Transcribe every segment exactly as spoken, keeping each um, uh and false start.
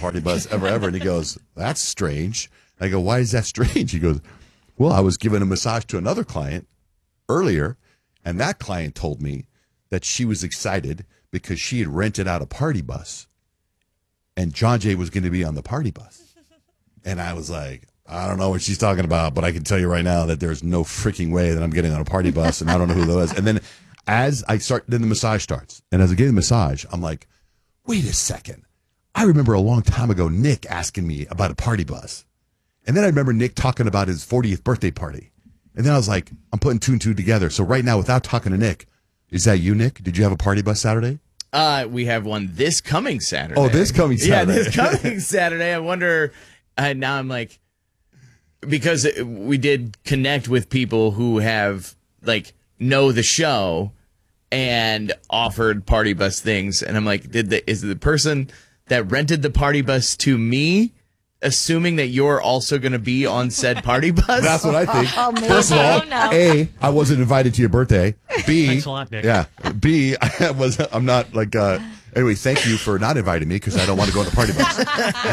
party bus ever, ever. And he goes, that's strange. I go, why is that strange? He goes, well, I was giving a massage to another client earlier, and that client told me that she was excited because she had rented out a party bus, and John Jay was going to be on the party bus. And I was like, I don't know what she's talking about, but I can tell you right now that there's no freaking way that I'm getting on a party bus, and I don't know who that is. And then as I start, then the massage starts. And as I get the massage, I'm like, wait a second. I remember a long time ago, Nick asking me about a party bus. And then I remember Nick talking about his fortieth birthday party. And then I was like, I'm putting two and two together. So right now, without talking to Nick, is that you, Nick? Did you have a party bus Saturday? Uh, we have one this coming Saturday. Oh, this coming Saturday. Yeah, this coming Saturday. I wonder, uh, now I'm like, because we did connect with people who have, like, know the show and offered party bus things. And I'm like, did the, is the person that rented the party bus to me assuming that you're also going to be on said party bus? That's what I think. Oh, First of all, oh, no. A, I wasn't invited to your birthday. B, Thanks a lot, Nick. Yeah. B, I was, I'm not like, uh, anyway, thank you for not inviting me because I don't want to go on the party bus.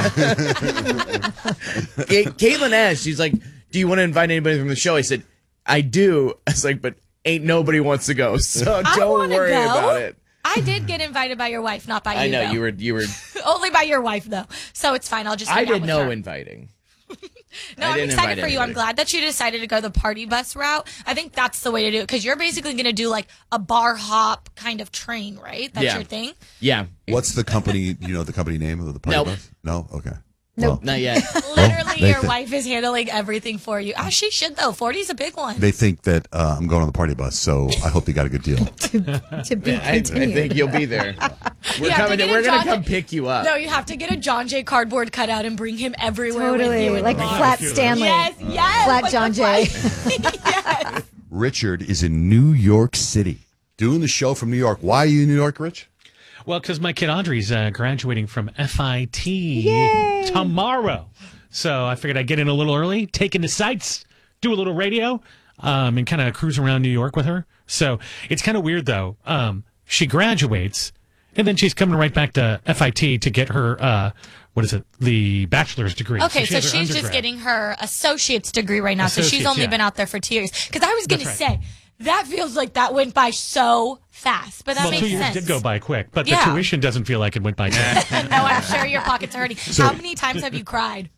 Caitlin asked, she's like, do you want to invite anybody from the show? I said, I do. I was like, but ain't nobody wants to go, so I don't wanna worry go. about it. I did get invited by your wife, not by you. I know though. you were you were. Only by your wife, though. So it's fine. I'll just. I hang out did with no her. inviting. No, I I'm didn't excited invite for you. I'm anybody. glad that you decided to go the party bus route. I think that's the way to do it because you're basically going to do like a bar hop kind of train, right? That's Yeah. your thing. Yeah, What's the company, you know, the company name of the party Nope. bus? No? Okay. Nope. not yet. Literally, they your th- wife is handling everything for you. Ah, she should though. forty's a big one. They think that uh, I'm going on the party bus, so I hope they got a good deal. To be I, I continued. think you'll be there. We're You have to coming. get We're a gonna John come Jay- pick you up. No, you have to get a John Jay cardboard cutout and bring him everywhere with Totally, you. in like the car. Flat Stanley. Yes, yes. Flat like John the Jay. flat- yes. Richard is in New York City doing the show from New York. Why are you in New York, Rich? Well, because my kid Audrey's uh, graduating from F I T Yay. tomorrow. So I figured I'd get in a little early, take in the sights, do a little radio, um, and kind of cruise around New York with her. So it's kind of weird, though. Um, she graduates, and then she's coming right back to F I T to get her, uh, what is it, the bachelor's degree. Okay, she so, has her she's just undergrad. getting her associate's degree right now. so she's Associates, only yeah. been out there for two years. Because I was going to That's right. say, that feels like that went by so fast. But that Well, makes two years sense. did go by quick, but Yeah. the tuition doesn't feel like it went by quick. No, I'm sure your pockets are hurting. How many times have you cried?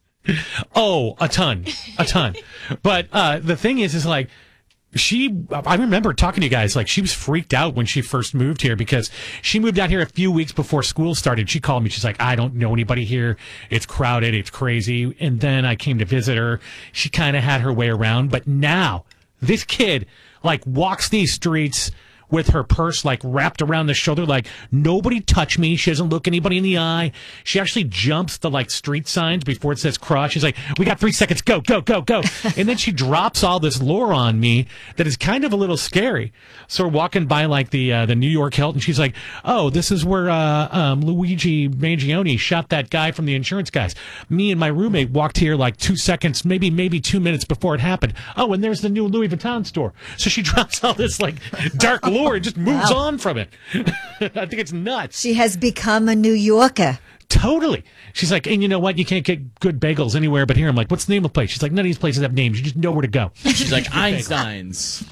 Oh, a ton, a ton. But uh, the thing is, is like, she, I remember talking to you guys, like, she was freaked out when she first moved here because she moved out here a few weeks before school started. She called me. She's like, I don't know anybody here. It's crowded. It's crazy. And then I came to visit her. She kind of had her way around. But now, this kid, like, walks these streets with her purse, like, wrapped around the shoulder, like, nobody touch me. She doesn't look anybody in the eye. She actually jumps the, like, street signs before it says cross. She's like, we got three seconds. Go, go, go, go. And then she drops all this lore on me that is kind of a little scary. So we're walking by, like, the uh, the New York Hilton. She's like, oh, this is where uh, um, Luigi Mangione shot that guy from the insurance guys. Me and my roommate walked here, like, two seconds, maybe, maybe two minutes before it happened. Oh, and there's the new Louis Vuitton store. So she drops all this, like, dark lore. It just moves Wow. on from it. I think it's nuts. She has become a New Yorker. Totally. She's like, and you know what? You can't get good bagels anywhere but here. I'm like, what's the name of the place? She's like, none of these places have names. You just know where to go. She's like Einstein's.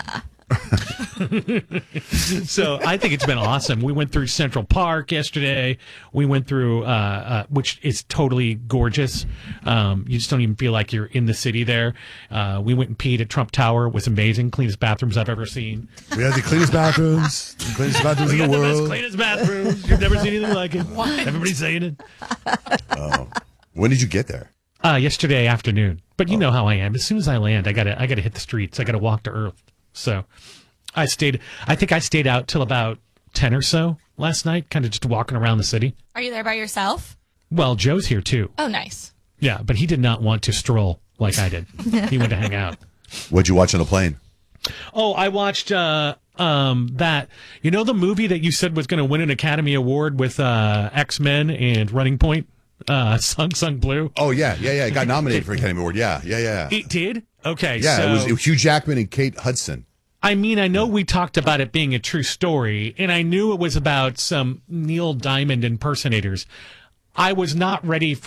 So I think it's been awesome. We went through Central Park yesterday. We went through, uh, uh, which is totally gorgeous. Um, you just don't even feel like you're in the city there. Uh, we went and peed at Trump Tower. It was amazing. Cleanest bathrooms I've ever seen. We have the cleanest bathrooms, the cleanest bathrooms We in got the the best, world. cleanest bathrooms. You've never seen anything like it. Everybody's saying it. When did you get there? Uh, yesterday afternoon. But you know how I am. As soon as I land, I gotta I gotta hit the streets. I gotta walk to Earth. So I stayed I think I stayed out till about ten or so last night, kind of just walking around the city. Are you there by yourself? Well, Joe's here too. Oh, nice. Yeah, but he did not want to stroll like I did. He went to hang out. What'd you watch on the plane? Oh, I watched uh um that you know the movie that you said was gonna win an Academy Award with uh X-Men and Running Point? Uh Sung Sung Blue. Oh, yeah, yeah, yeah. It got nominated for Academy Award. Yeah, yeah, yeah. It did? Okay. Yeah, so... it was, it was Hugh Jackman and Kate Hudson. I mean, I know we talked about it being a true story, and I knew it was about some Neil Diamond impersonators. I was not ready for